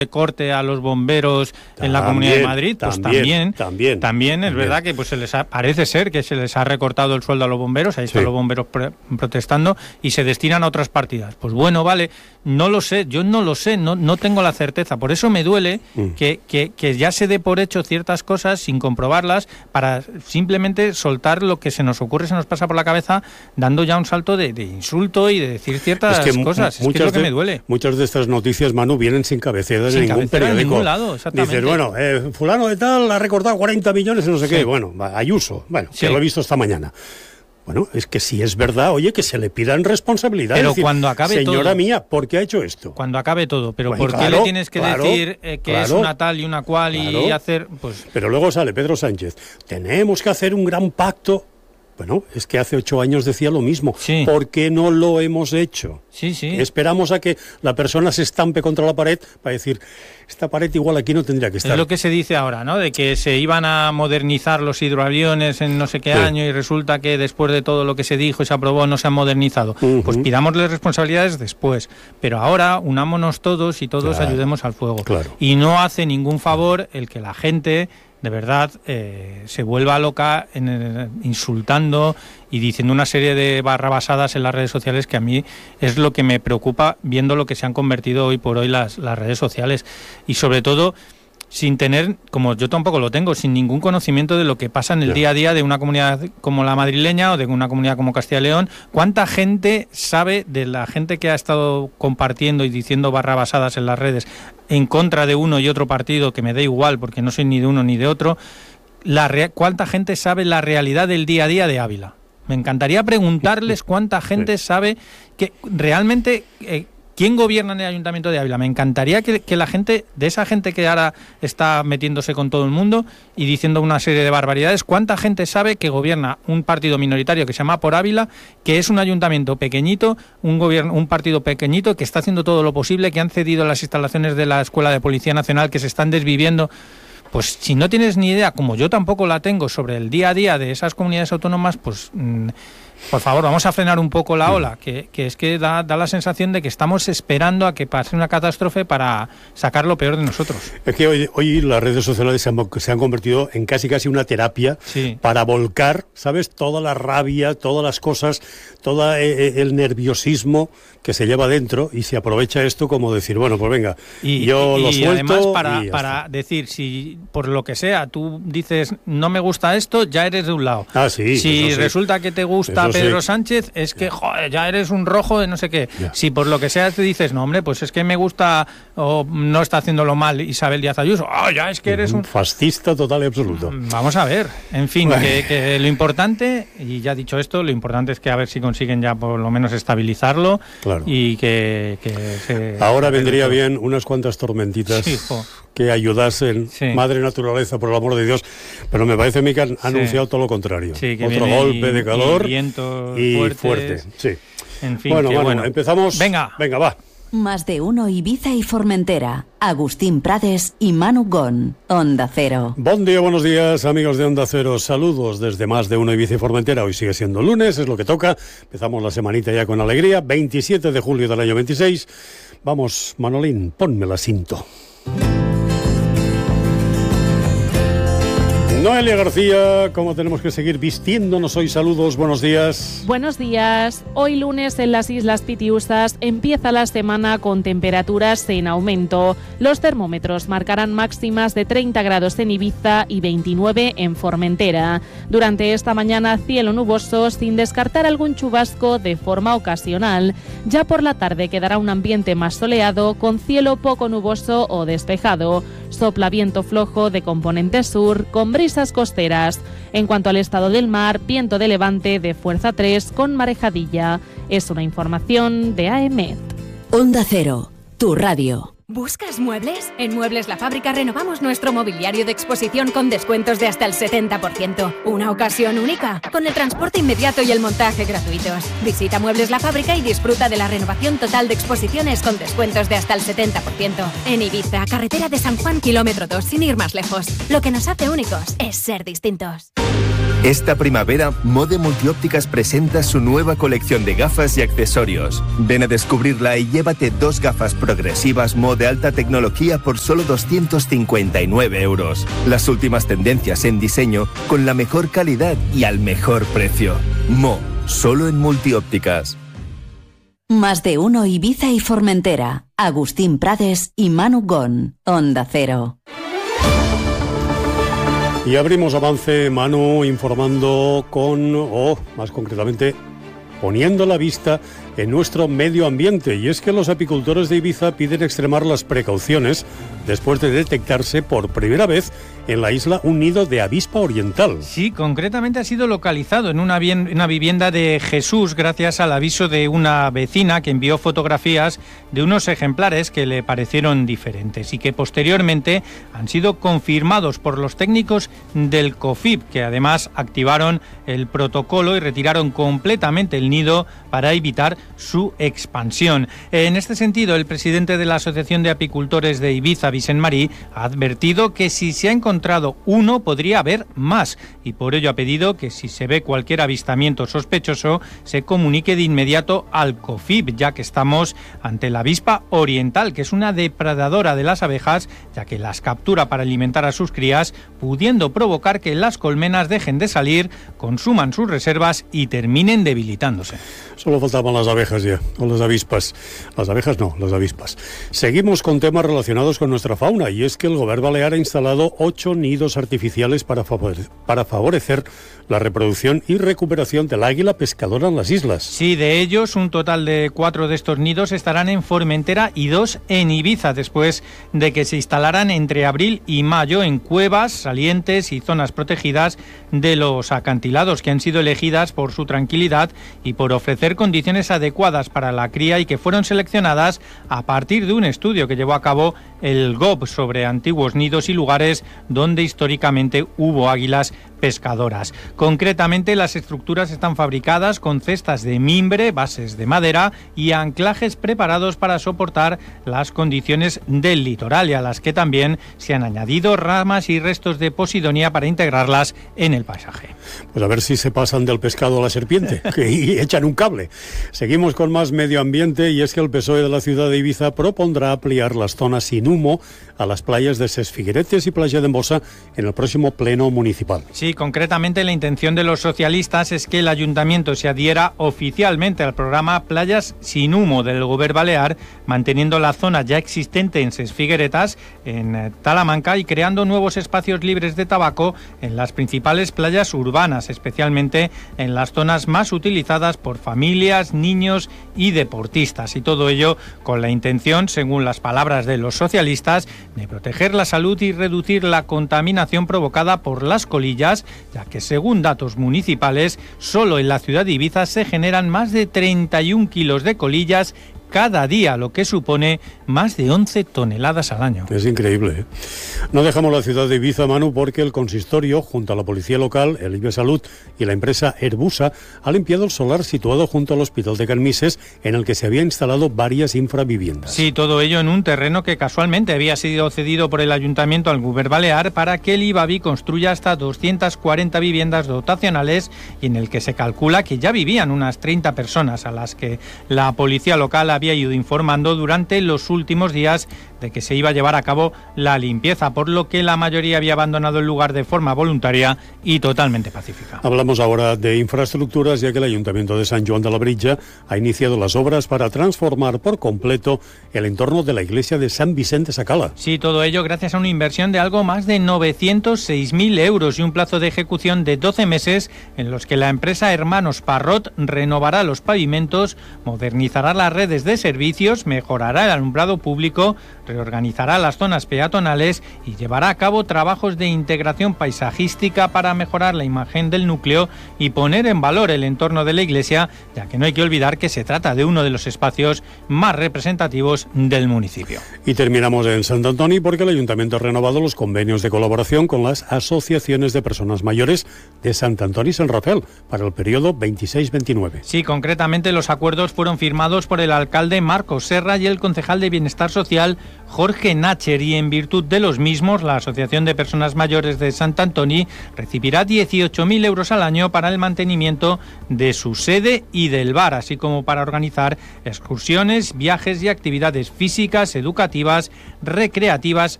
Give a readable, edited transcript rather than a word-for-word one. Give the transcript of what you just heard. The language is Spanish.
corte a los bomberos en la Comunidad de Madrid, pues también es verdad que pues parece ser que se les ha recortado el sueldo a los bomberos, ahí están los bomberos protestando y se destinan a otras partidas. Pues bueno, vale, no lo sé, yo no lo sé, no tengo la certeza, por eso me duele que ya se dé por hecho ciertas cosas sin comprobarlas para simplemente soltar lo que se nos ocurre, se nos pasa por la cabeza, dando ya un salto de insulto y de decir ciertas cosas. Es que es lo que me duele. Muchas de estas noticias, Manu, vienen sin cabecera de ningún periódico. En ningún lado, exactamente. Dices, bueno, fulano de tal ha recortado 40 millones y no sé qué. Bueno, Ayuso, que lo he visto esta mañana. Bueno, es que si es verdad, oye, que se le pidan responsabilidades. Pero cuando acabe señora mía, ¿por qué ha hecho esto? Cuando acabe todo, pero ¿por qué le tienes que decir que es una tal y una cual y hacer...? Pues... Pero luego sale Pedro Sánchez, tenemos que hacer un gran pacto. Bueno, es que hace 8 años decía lo mismo. Sí. ¿Por qué no lo hemos hecho? Sí. Esperamos a que la persona se estampe contra la pared para decir, esta pared igual aquí no tendría que estar. Es lo que se dice ahora, ¿no? De que se iban a modernizar los hidroaviones en no sé qué año y resulta que después de todo lo que se dijo y se aprobó no se han modernizado. Pues pidámosle responsabilidades después. Pero ahora unámonos todos y todos ayudemos al fuego. Claro. Y no hace ningún favor el que la gente... de verdad, se vuelva loca insultando y diciendo una serie de barrabasadas en las redes sociales que a mí es lo que me preocupa viendo lo que se han convertido hoy por hoy las redes sociales. Y sobre todo, sin tener, como yo tampoco lo tengo, sin ningún conocimiento de lo que pasa en el día a día de una comunidad como la madrileña o de una comunidad como Castilla y León. ¿Cuánta gente sabe de la gente que ha estado compartiendo y diciendo barrabasadas en las redes en contra de uno y otro partido, que me da igual porque no soy ni de uno ni de otro? ¿Cuánta gente sabe la realidad del día a día de Ávila? Me encantaría preguntarles cuánta gente sabe que realmente... ¿quién gobierna en el Ayuntamiento de Ávila? Me encantaría que la gente, de esa gente que ahora está metiéndose con todo el mundo y diciendo una serie de barbaridades, ¿cuánta gente sabe que gobierna un partido minoritario que se llama Por Ávila, que es un ayuntamiento pequeñito, un partido pequeñito que está haciendo todo lo posible, que han cedido las instalaciones de la Escuela de Policía Nacional, que se están desviviendo? Pues si no tienes ni idea, como yo tampoco la tengo, sobre el día a día de esas comunidades autónomas, pues... por favor, vamos a frenar un poco la ola, que es que da la sensación de que estamos esperando a que pase una catástrofe para sacar lo peor de nosotros. Es que hoy las redes sociales se han convertido en casi una terapia para volcar, ¿sabes? Toda la rabia, todas las cosas, todo el nerviosismo que se lleva dentro y se aprovecha esto como decir, bueno, pues venga, yo lo suelto. Y además para decir, si por lo que sea tú dices, no me gusta esto, ya eres de un lado. Si resulta que te gusta Pedro Sánchez, es que joder, ya eres un rojo de no sé qué. Si por lo que sea te dices, no hombre, pues es que me gusta o no está haciéndolo mal Isabel Díaz Ayuso, ya es que eres un fascista total y absoluto. Vamos a ver, en fin, que lo importante, y ya dicho esto, lo importante es que a ver si consiguen ya por lo menos estabilizarlo y que ahora vendría bien unas cuantas tormentitas que ayudasen, madre naturaleza, por el amor de Dios, pero me parece a mí que han anunciado todo lo contrario. Otro golpe de calor y fuerte. En fin, bueno, empezamos. Venga, va. Más de uno Ibiza y Formentera. Agustín Prades y Manu Gon. Onda Cero. Buen día, buenos días, amigos de Onda Cero. Saludos desde Más de uno Ibiza y Formentera. Hoy sigue siendo lunes, es lo que toca. Empezamos la semanita ya con alegría. 27 de julio del año 26. Vamos, Manolín, ponme la cinto. Noelia García, ¿cómo tenemos que seguir vistiéndonos hoy? Saludos, buenos días. Buenos días. Hoy lunes en las Islas Pitiusas empieza la semana con temperaturas en aumento. Los termómetros marcarán máximas de 30 grados en Ibiza y 29 en Formentera. Durante esta mañana cielo nuboso sin descartar algún chubasco de forma ocasional. Ya por la tarde quedará un ambiente más soleado con cielo poco nuboso o despejado. Sopla viento flojo de componente sur con brisas costeras. En cuanto al estado del mar, viento de levante de fuerza 3 con marejadilla. Es una información de AEMET. Onda Cero, tu radio. ¿Buscas muebles? En Muebles La Fábrica renovamos nuestro mobiliario de exposición con descuentos de hasta el 70%. Una ocasión única, con el transporte inmediato y el montaje gratuitos. Visita Muebles La Fábrica y disfruta de la renovación total de exposiciones con descuentos de hasta el 70%. En Ibiza, carretera de San Juan, kilómetro 2, sin ir más lejos. Lo que nos hace únicos es ser distintos. Esta primavera, Mode Multiópticas presenta su nueva colección de gafas y accesorios. Ven a descubrirla y llévate 2 gafas progresivas Mode alta tecnología por solo 259 €. Las últimas tendencias en diseño con la mejor calidad y al mejor precio. Mo, solo en Multiópticas. Más de uno Ibiza y Formentera. Agustín Prades y Manu Gon. Onda Cero. Y abrimos avance, Manu, informando más concretamente, poniendo la vista en nuestro medio ambiente. Y es que los apicultores de Ibiza piden extremar las precauciones después de detectarse por primera vez en la isla un nido de avispa oriental. Sí, concretamente ha sido localizado en una vivienda de Jesús gracias al aviso de una vecina que envió fotografías de unos ejemplares que le parecieron diferentes y que posteriormente han sido confirmados por los técnicos del COFIP, que además activaron el protocolo y retiraron completamente el nido para evitar su expansión. En este sentido, el presidente de la Asociación de Apicultores de Ibiza, Vicent Marí, ha advertido que si se ha encontrado uno, podría haber más, y por ello ha pedido que si se ve cualquier avistamiento sospechoso, se comunique de inmediato al COFIP, ya que estamos ante la avispa oriental, que es una depredadora de las abejas, ya que las captura para alimentar a sus crías, pudiendo provocar que las colmenas dejen de salir, consuman sus reservas y terminen debilitándose. Solo faltaban las abejas ya, o las avispas. Las abejas no, las avispas. Seguimos con temas relacionados con nuestra fauna, y es que el Govern Balear ha instalado 8 nidos artificiales para favorecer la reproducción y recuperación del águila pescadora en las islas. Sí, de ellos, un total de 4 de estos nidos estarán en Formentera y 2 en Ibiza, después de que se instalaran entre abril y mayo en cuevas, salientes y zonas protegidas de los acantilados, que han sido elegidas por su tranquilidad y por ofrecer condiciones adecuadas para la cría, y que fueron seleccionadas a partir de un estudio que llevó a cabo el GOB sobre antiguos nidos y lugares donde históricamente hubo águilas pescadoras. Concretamente, las estructuras están fabricadas con cestas de mimbre, bases de madera y anclajes preparados para soportar las condiciones del litoral, y a las que también se han añadido ramas y restos de posidonia para integrarlas en el paisaje. Pues a ver si se pasan del pescado a la serpiente y echan un cable. Seguimos con más medio ambiente, y es que el PSOE de la ciudad de Ibiza propondrá ampliar las zonas sin humo a las playas de Ses Figueretes y Playa d'Embossa en el próximo pleno municipal. Sí, concretamente la intención de los socialistas es que el ayuntamiento se adhiera oficialmente al programa Playas sin humo del Govern Balear, manteniendo la zona ya existente en Ses Figueretas, en Talamanca, y creando nuevos espacios libres de tabaco en las principales playas urbanas, especialmente en las zonas más utilizadas por familias, niños y deportistas. Y todo ello con la intención, según las palabras de los socialistas, de proteger la salud y reducir la contaminación provocada por las colillas, ya que según datos municipales, solo en la ciudad de Ibiza se generan más de 31 kilos de colillas cada día, lo que supone más de 11 toneladas al año. Es increíble, ¿eh? No dejamos la ciudad de Ibiza, Manu, porque el consistorio, junto a la policía local, el IBE Salud y la empresa Herbusa, ha limpiado el solar situado junto al hospital de Canmises, en el que se había instalado varias infraviviendas. Sí, todo ello en un terreno que casualmente había sido cedido por el ayuntamiento al Govern Balear para que el IBABI construya hasta 240 viviendas dotacionales, y en el que se calcula que ya vivían unas 30 personas, a las que la policía local había ido informando durante los últimos días de que se iba a llevar a cabo la limpieza, por lo que la mayoría había abandonado el lugar de forma voluntaria y totalmente pacífica. Hablamos ahora de infraestructuras, ya que el Ayuntamiento de Sant Joan de Labritja ha iniciado las obras para transformar por completo el entorno de la iglesia de Sant Vicent de Sacala. Sí, todo ello gracias a una inversión de algo más de 906.000 euros y un plazo de ejecución de 12 meses, en los que la empresa Hermanos Parrot renovará los pavimentos, modernizará las redes de servicios, mejorará el alumbrado público, reorganizará las zonas peatonales y llevará a cabo trabajos de integración paisajística para mejorar la imagen del núcleo y poner en valor el entorno de la iglesia, ya que no hay que olvidar que se trata de uno de los espacios más representativos del municipio. Y terminamos en Sant Antoni, porque el Ayuntamiento ha renovado los convenios de colaboración con las asociaciones de personas mayores de Sant Antoni y Sant Rafael para el periodo 26-29. Sí, concretamente los acuerdos fueron firmados por el alcalde Marcos Serra y el concejal de Bienestar Social Jorge Nacher, y en virtud de los mismos, la Asociación de Personas Mayores de Sant Antoni recibirá 18.000 euros al año para el mantenimiento de su sede y del bar, así como para organizar excursiones, viajes y actividades físicas, educativas, recreativas